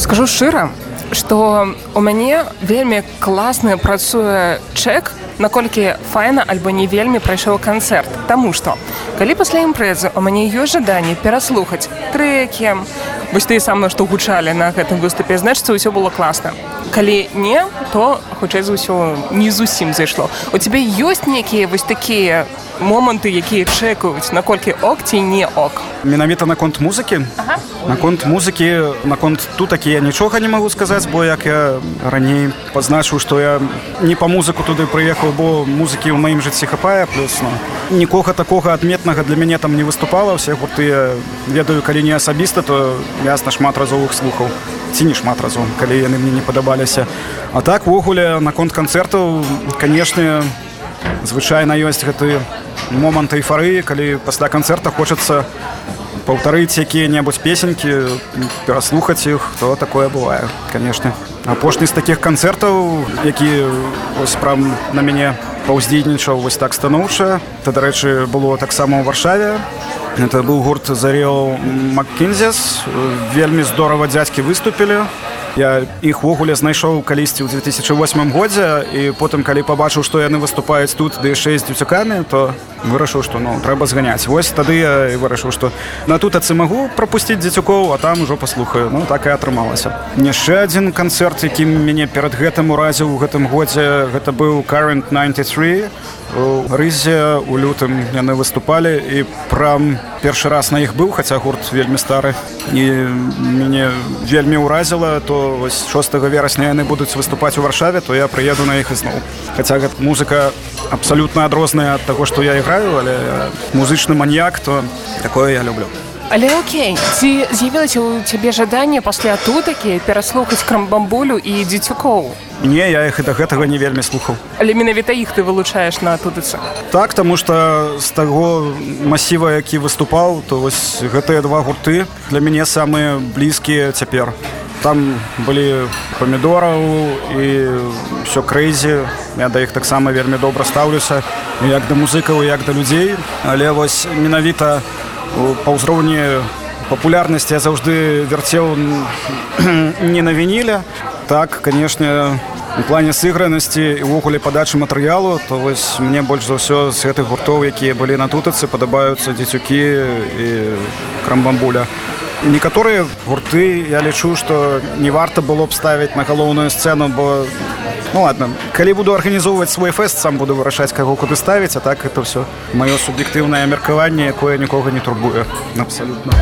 Скажу шчыра, што у мяне вельмі класна працуе чэк, наколькі файна альбо не вельмі прайшоў канцэрт. Таму што, калі пасля імпрэзы у мяне ёсць жаданне пераслухаць трэкі, вось тыя самыя, што гучалі на гэтым выступе, значыцца, ўсё было класна. Калі не, то, хутчэй за ўсё, не зусім зайшло. У цябе ёсць нейкія вось такія моманты, якія чэкаюць, наколькі ок ці не ок? Менавіта наконт музыкі? Ага. Наконт музыкі, наконт тутакі я нічога не магу сказаць, бо як я раней пазначыў, што я не па музыку туды прыехаў, бо музыкі ў маім жыцці хапае, плюс нікога такога адметнага для мяне там не выступала. Усе гурты я ведаю, калі не асабіста, то ясна, шмат разоў іх слухаў. Ці не шмат разоў, калі яны мне не падабаліся. А так, увогуле, наконт канцэртаў, канешне, звычайна ёсць гэты момант эйфарыі, калі пасля канцэрта хочацца паўтарыць якія-небудзь песенькі, пераслухаць іх, то такое бывае, канешне. Апошні з такіх канцэртаў, які вось прям на мяне паўздзейнічаў вось так станоўча, то, дарэчы, было таксама ў Варшаве. Это быў гурт The Real McKenzies. Вельмі здорава дзядзькі выступілі. Я іх увогуле знайшоў калісьці ў 2008 годзе, і потым, калі пабачыў, што яны выступаюць тут, ды яшчэ з дзюцюкамі, то вырашыў, што трэба зганяць. Вось тады я і вырашыў, што на тутацы магу прапусціць дзецюкоў, а там ужо паслухаю. Так і атрымалася. Яшчэ адзін канцэрт, які мяне перад гэтым уразіў у гэтым годзе, гэта быў Current 93. У Рызе у лютым яны выступалі, і прям першы раз на іх быў, хаця гурт вельмі стары, і мяне вельмі ўразіла, то вось 6 верасня яны будуць выступаць у Варшаве, то я прыеду на іх ізноў. Хаця гэта музыка абсалютна адрозная ад таго, што я іграю, але музычны маньяк, то такое я люблю. Але окей, ці з'явілася ў цябе жаданне пасля тутакі пераслухаць Крамбамбулю і дзецюкоў? Не, я іх і да гэтага не вельмі слухаў. Але менавіта іх ты вылучаеш на тутацы? Так, таму што з таго масіва, які выступаў, то вось гэтыя два гурты для мяне самыя блізкія цяпер. Там былі Памідораў і ўсё Crazy. Я да іх таксама вельмі добра стаўлюся, як да музыкаў, як да людзей. Але вось менавіта па ўзроўні папулярнасці я заўжды вярцеў не на вініле. Так, канешне, у плане сыгранасці і ўвогуле падачы матэрыялу, то вось мне больш за ўсё з гэтых гуртоў, якія былі на тутацы, падабаюцца дзецюкі і Крамбамбуля. Некаторыя гурты я лічу, што не варта было б ставіць на галоўную сцэну, бо ладно, калі буду арганізоўваць свой фэст, сам буду вырашаць, каго куды ставіць, а так это ўсё маё суб'ектыўнае меркаванне, якое нікога не турбуе абсалютна.